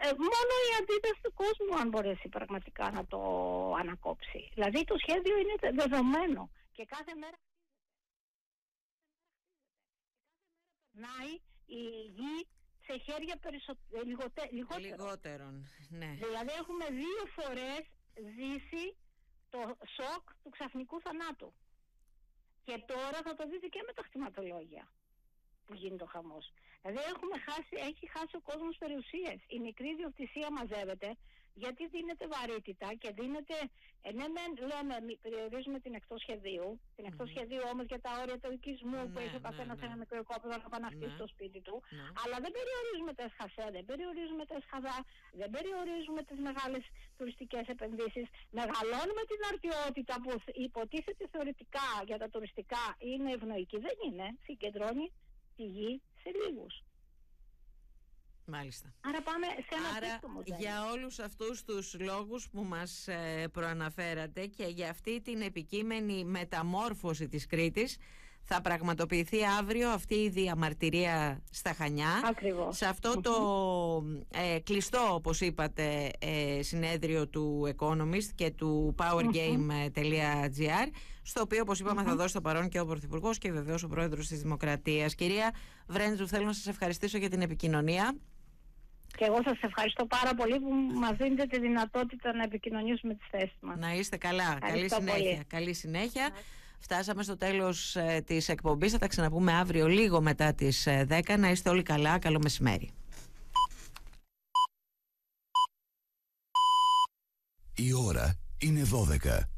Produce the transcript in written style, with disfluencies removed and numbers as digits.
μόνο η αντίδραση του κόσμου αν μπορέσει πραγματικά να το ανακόψει. Δηλαδή το σχέδιο είναι δεδομένο και κάθε μέρα περνάει η γη σε χέρια λιγότερων. Ναι. Δηλαδή έχουμε 2 φορές ζήσει το σοκ του ξαφνικού θανάτου. Και τώρα θα το δείτε και με τα κτηματολόγια που γίνεται ο χαμός. Δηλαδή έχει χάσει ο κόσμος περιουσίες. Η μικρή ιδιοκτησία μαζεύεται γιατί δίνεται βαρύτητα και δίνεται, ναι λέμε περιορίζουμε την εκτός σχεδίου, την εκτός σχεδίου όμως για τα όρια του οικισμού που έχει ο καθένας ένα μικρό οικόπεδο να πάει να χτίσει το σπίτι του, αλλά δεν περιορίζουμε τα ΕΣΧΑΣΕ, δεν περιορίζουμε τα ΕΣΧΑΔΑ, δεν περιορίζουμε τις μεγάλες τουριστικές επενδύσεις, μεγαλώνουμε την αρτιότητα που υποτίθεται θεωρητικά για τα τουριστικά είναι ευνοϊκή, δεν είναι, συγκεντρώνει τη γη σε λίγους. Μάλιστα. Άρα πάμε σε ένα τέτοιο μοντέλο. Για όλους αυτούς τους λόγους που μας προαναφέρατε και για αυτή την επικείμενη μεταμόρφωση της Κρήτης θα πραγματοποιηθεί αύριο αυτή η διαμαρτυρία στα Χανιά. Ακριβώς. Σε αυτό το κλειστό, όπως είπατε, συνέδριο του Economist και του powergame.gr, στο οποίο, όπως είπαμε, θα δώσει το παρόν και ο Πρωθυπουργός και βεβαίως ο Πρόεδρος της Δημοκρατίας. Κυρία Βρέντζου, θέλω να σας ευχαριστήσω για την επικοινωνία. Και εγώ σας ευχαριστώ πάρα πολύ που μας δίνετε τη δυνατότητα να επικοινωνήσουμε τις θέσεις μας. Να είστε καλά. Καλή συνέχεια. Καλή συνέχεια. Φτάσαμε στο τέλος της εκπομπής. Θα τα ξαναπούμε αύριο λίγο μετά τις 10. Να είστε όλοι καλά. Καλό μεσημέρι. Η ώρα είναι 12.